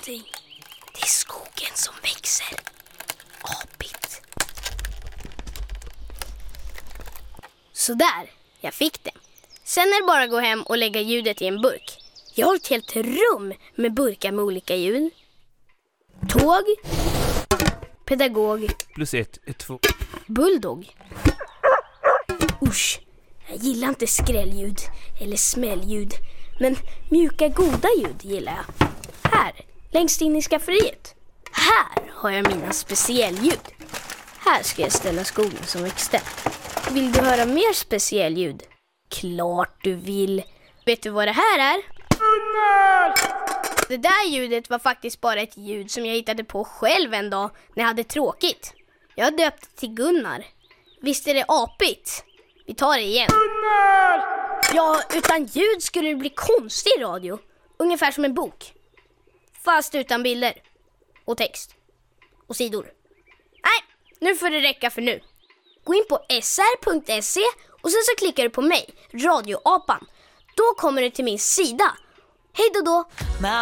någonting. Det är skogen som växer. Apigt. Sådär, jag fick det. Sen är det bara att gå hem och lägga ljudet i en burk. Jag har ett helt rum med burkar med olika ljud. Tåg. Pedagog. +1 är 2. Bulldog. Usch, jag gillar inte skrällljud eller smällljud. Men mjuka goda ljud gillar jag. Här, längst in i skafferiet. Här har jag mina specialljud. Här ska jag ställa skogen som växte. Vill du höra mer specialljud? Klart du vill. Vet du vad det här är? Det där ljudet var faktiskt bara ett ljud som jag hittade på själv en dag när jag hade tråkigt. Jag döpte till Gunnar. Visst är det apigt? Vi tar det igen. Gunnar! Ja, utan ljud skulle det bli konstig radio. Ungefär som en bok. Fast utan bilder. Och text. Och sidor. Nej, nu får det räcka för nu. Gå in på sr.se och sen så klickar du på mig, Radioapan. Då kommer du till min sida. Hej då då!